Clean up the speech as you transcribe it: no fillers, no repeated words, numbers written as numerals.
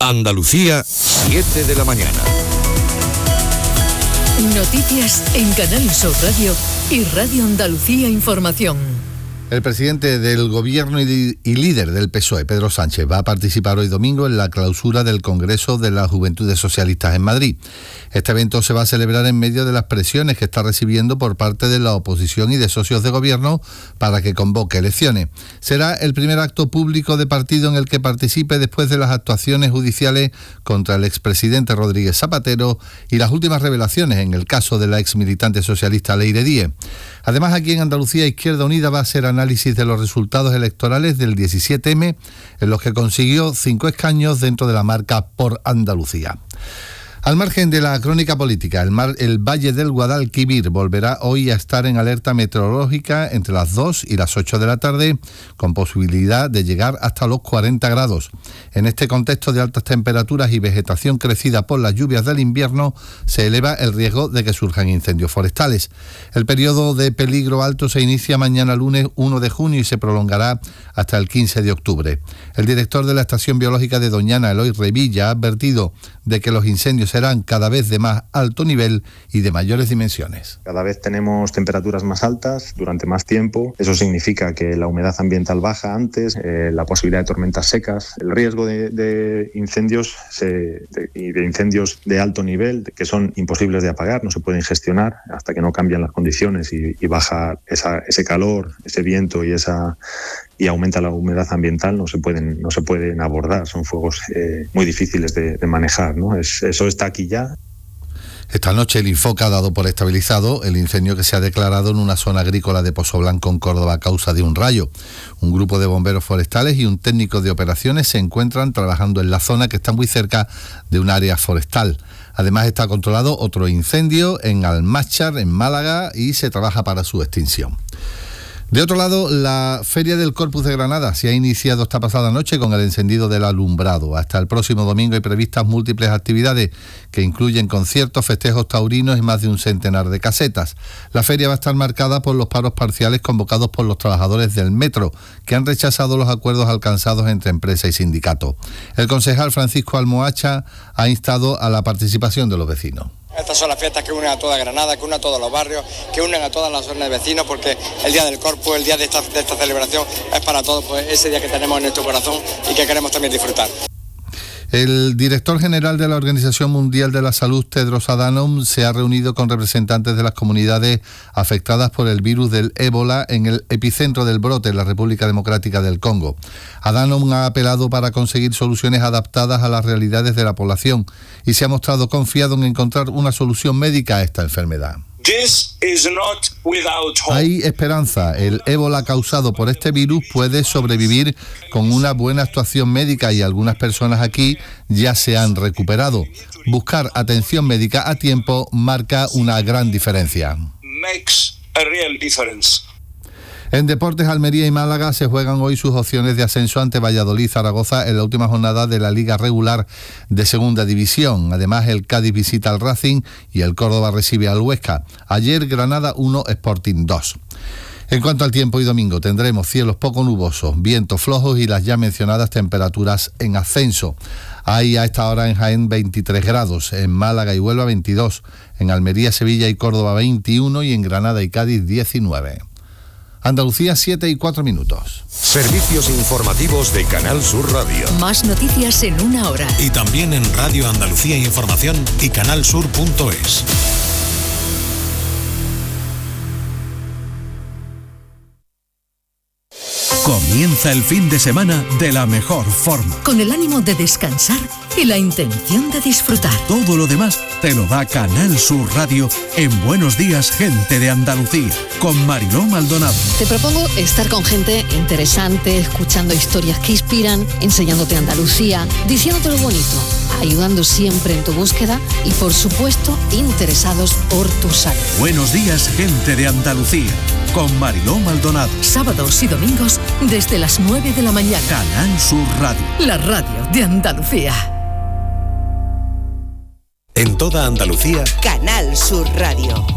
Andalucía, 7 de la mañana. Noticias en Canal Sur Radio y Radio Andalucía Información. El presidente del Gobierno y líder del PSOE, Pedro Sánchez, va a participar hoy domingo en la clausura del Congreso de las Juventudes Socialistas en Madrid. Este evento se va a celebrar en medio de las presiones que está recibiendo por parte de la oposición y de socios de gobierno para que convoque elecciones. Será el primer acto público de partido en el que participe después de las actuaciones judiciales contra el expresidente Rodríguez Zapatero y las últimas revelaciones en el caso de la exmilitante socialista Leire Díez. Además, aquí en Andalucía, Izquierda Unida va a hacer análisis de los resultados electorales del 17M, en los que consiguió 5 escaños dentro de la marca Por Andalucía. Al margen de la crónica política, el Valle del Guadalquivir volverá hoy a estar en alerta meteorológica entre las 2 y las 8 de la tarde, con posibilidad de llegar hasta los 40 grados. En este contexto de altas temperaturas y vegetación crecida por las lluvias del invierno, se eleva el riesgo de que surjan incendios forestales. El periodo de peligro alto se inicia mañana lunes 1 de junio y se prolongará hasta el 15 de octubre. El director de la Estación Biológica de Doñana, Eloy Revilla, ha advertido de que los incendios serán cada vez de más alto nivel y de mayores dimensiones. Cada vez tenemos temperaturas más altas durante más tiempo. Eso significa que la humedad ambiental baja antes, la posibilidad de tormentas secas, el riesgo de incendios y de incendios de alto nivel que son imposibles de apagar, no se pueden gestionar hasta que no cambian las condiciones y baja ese calor, ese viento y aumenta la humedad ambiental, no se pueden abordar. Son fuegos muy difíciles de manejar, ¿no? Eso está aquí ya. Esta noche el Infoca ha dado por estabilizado el incendio que se ha declarado en una zona agrícola de Pozoblanco, en Córdoba, a causa de un rayo. Un grupo de bomberos forestales y un técnico de operaciones se encuentran trabajando en la zona, que está muy cerca de un área forestal. Además, está controlado otro incendio en Almáchar, en Málaga, y se trabaja para su extinción. De otro lado, la Feria del Corpus de Granada se ha iniciado esta pasada noche con el encendido del alumbrado. Hasta el próximo domingo hay previstas múltiples actividades que incluyen conciertos, festejos taurinos y más de un centenar de casetas. La feria va a estar marcada por los paros parciales convocados por los trabajadores del metro, que han rechazado los acuerdos alcanzados entre empresa y sindicato. El concejal Francisco Almohacha ha instado a la participación de los vecinos. Estas son las fiestas que unen a toda Granada, que unen a todos los barrios, que unen a todas las zonas de vecinos, porque el día del Corpus, el día de esta celebración, es para todos, pues ese día que tenemos en nuestro corazón y que queremos también disfrutar. El director general de la Organización Mundial de la Salud, Tedros Adhanom, se ha reunido con representantes de las comunidades afectadas por el virus del ébola en el epicentro del brote en la República Democrática del Congo. Adhanom ha apelado para conseguir soluciones adaptadas a las realidades de la población y se ha mostrado confiado en encontrar una solución médica a esta enfermedad. Hay esperanza. El ébola causado por este virus puede sobrevivir con una buena actuación médica y algunas personas aquí ya se han recuperado. Buscar atención médica a tiempo marca una gran diferencia. En deportes, Almería y Málaga se juegan hoy sus opciones de ascenso ante Valladolid y Zaragoza en la última jornada de la Liga Regular de Segunda División. Además, el Cádiz visita al Racing y el Córdoba recibe al Huesca. Ayer, Granada 1, Sporting 2. En cuanto al tiempo, hoy domingo tendremos cielos poco nubosos, vientos flojos y las ya mencionadas temperaturas en ascenso. Hay a esta hora en Jaén 23 grados, en Málaga y Huelva 22, en Almería, Sevilla y Córdoba 21 y en Granada y Cádiz 19. Andalucía, 7:04. Servicios informativos de Canal Sur Radio. Más noticias en una hora. Y también en Radio Andalucía Información y canalsur.es. Comienza el fin de semana de la mejor forma. Con el ánimo de descansar y la intención de disfrutar. Todo lo demás te lo da Canal Sur Radio en Buenos Días, Gente de Andalucía, con Mariló Maldonado. Te propongo estar con gente interesante, escuchando historias que inspiran, enseñándote Andalucía, diciéndote lo bonito, ayudando siempre en tu búsqueda y, por supuesto, interesados por tu salud. Buenos Días, Gente de Andalucía, con Mariló Maldonado. Sábados y domingos desde las 9 de la mañana. Canal Sur Radio. La radio de Andalucía. En toda Andalucía, Canal Sur Radio.